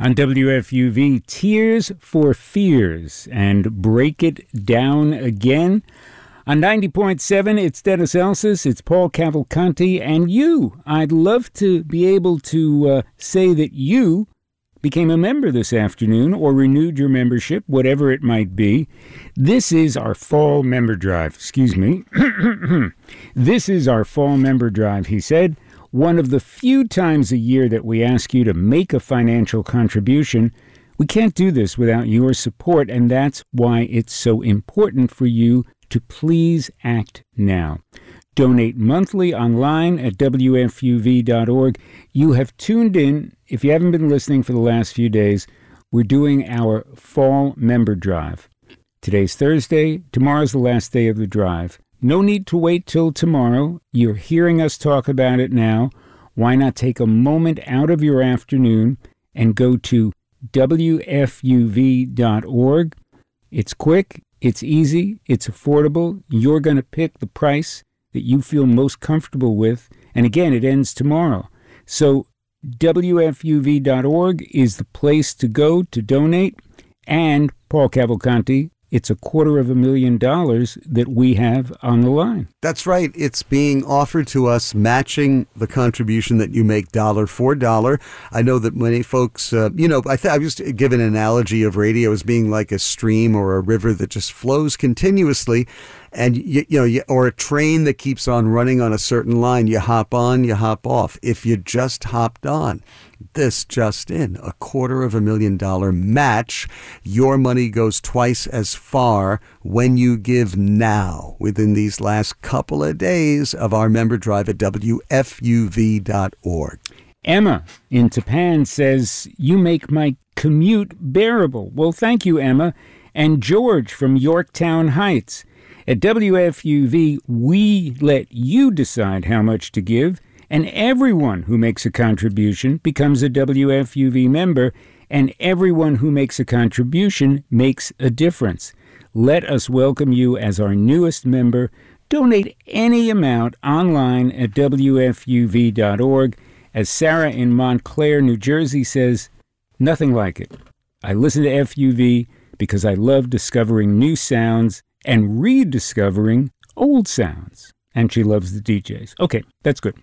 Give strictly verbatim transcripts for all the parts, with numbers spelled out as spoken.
On W F U V, Tears for Fears and Break It Down Again. On ninety point seven, it's Dennis Elsas, it's Paul Cavalcanti, and you. I'd love to be able to uh, say that you became a member this afternoon or renewed your membership, whatever it might be. This is our fall member drive. Excuse me. This is our fall member drive, he said. One of the few times a year that we ask you to make a financial contribution. We can't do this without your support, and that's why it's so important for you to please act now. Donate monthly online at W F U V dot org. You have tuned in. If you haven't been listening for the last few days, we're doing our fall member drive. Today's Thursday. Tomorrow's the last day of the drive. No need to wait till tomorrow. You're hearing us talk about it now. Why not take a moment out of your afternoon and go to W F U V dot org. It's quick, it's easy, it's affordable. You're going to pick the price that you feel most comfortable with. And again, it ends tomorrow. So W F U V dot org is the place to go to donate. And, Paul Cavalcanti, it's a quarter of a million dollars that we have on the line. That's right. It's being offered to us, matching the contribution that you make dollar for dollar. I know that many folks, uh, you know, I, th- I used to give an analogy of radio as being like a stream or a river that just flows continuously. And, you, you know, you, or a train that keeps on running on a certain line. You hop on, you hop off. If you just hopped on, this just in, a quarter of a million dollar match. Your money goes twice as far when you give now within these last couple of days of our member drive at W F U V dot org. Emma in Japan says, you make my commute bearable. Well, thank you, Emma. And George from Yorktown Heights. At W F U V, we let you decide how much to give, and everyone who makes a contribution becomes a W F U V member, and everyone who makes a contribution makes a difference. Let us welcome you as our newest member. Donate any amount online at W F U V dot org. As Sarah in Montclair, New Jersey says, nothing like it. I listen to F U V because I love discovering new sounds and rediscovering old sounds. And she loves the D Js. Okay, that's good.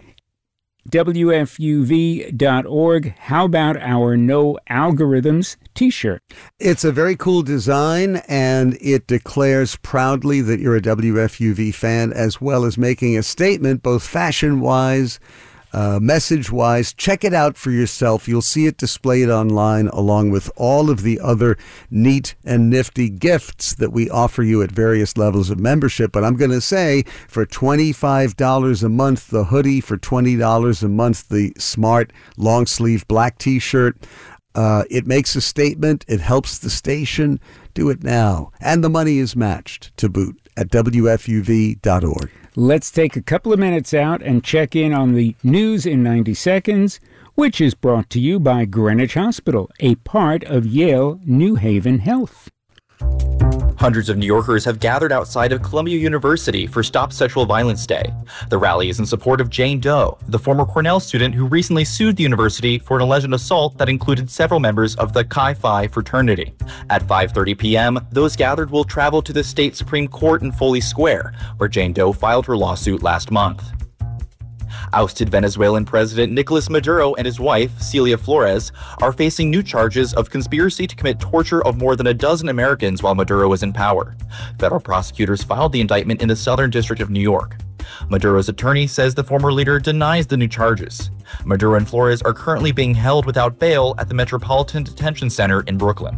W F U V dot org. How about our No Algorithms t-shirt? It's a very cool design, and it declares proudly that you're a W F U V fan, as well as making a statement, both fashion-wise, Uh, message-wise. Check it out for yourself. You'll see it displayed online along with all of the other neat and nifty gifts that we offer you at various levels of membership. But I'm going to say for twenty-five dollars a month, the hoodie, for twenty dollars a month, the smart long-sleeve black t-shirt. Uh, it makes a statement. It helps the station. Do it now. And the money is matched to boot at W F U V dot org. Let's take a couple of minutes out and check in on the news in ninety seconds, which is brought to you by Greenwich Hospital, a part of Yale New Haven Health. Hundreds of New Yorkers have gathered outside of Columbia University for Stop Sexual Violence Day. The rally is in support of Jane Doe, the former Cornell student who recently sued the university for an alleged assault that included several members of the Chi Phi fraternity. At five thirty p.m., those gathered will travel to the state Supreme Court in Foley Square, where Jane Doe filed her lawsuit last month. Ousted Venezuelan President Nicolas Maduro and his wife, Celia Flores, are facing new charges of conspiracy to commit torture of more than a dozen Americans while Maduro was in power. Federal prosecutors filed the indictment in the Southern District of New York. Maduro's attorney says the former leader denies the new charges. Maduro and Flores are currently being held without bail at the Metropolitan Detention Center in Brooklyn.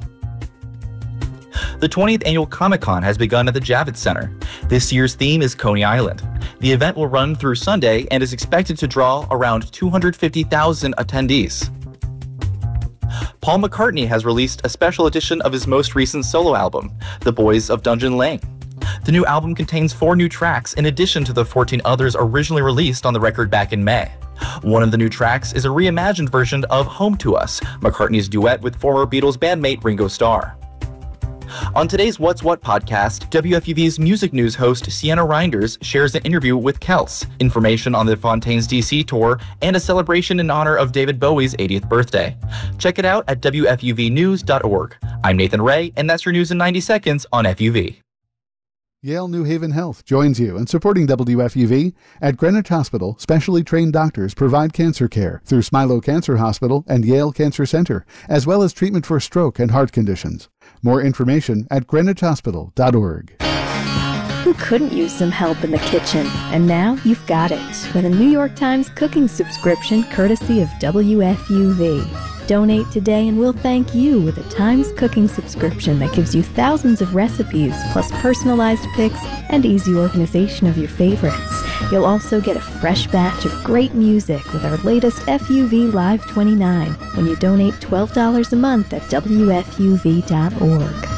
The twentieth Annual Comic-Con has begun at the Javits Center. This year's theme is Coney Island. The event will run through Sunday and is expected to draw around two hundred fifty thousand attendees. Paul McCartney has released a special edition of his most recent solo album, The Boys of Dungeon Lane. The new album contains four new tracks in addition to the fourteen others originally released on the record back in May. One of the new tracks is a reimagined version of Home to Us, McCartney's duet with former Beatles bandmate Ringo Starr. On today's What's What podcast, W F U V's music news host Sienna Reinders shares an interview with Kels, information on the Fontaines D C tour, and a celebration in honor of David Bowie's eightieth birthday. Check it out at W F U V news dot org. I'm Nathan Ray, and that's your news in ninety seconds on F U V. Yale New Haven Health joins you in supporting W F U V. At Greenwich Hospital, specially trained doctors provide cancer care through Smilow Cancer Hospital and Yale Cancer Center, as well as treatment for stroke and heart conditions. More information at greenwich hospital dot org. Who couldn't use some help in the kitchen? And now you've got it with a New York Times cooking subscription courtesy of W F U V. Donate today and we'll thank you with a Times cooking subscription that gives you thousands of recipes, plus personalized picks and easy organization of your favorites. You'll also get a fresh batch of great music with our latest F U V Live twenty-nine when you donate twelve dollars a month at W F U V dot org.